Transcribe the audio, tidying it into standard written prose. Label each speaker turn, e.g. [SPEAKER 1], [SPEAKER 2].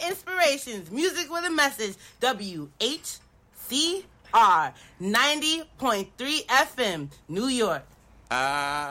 [SPEAKER 1] inspirations. Music with a message. WHCR 90.3 FM, New York.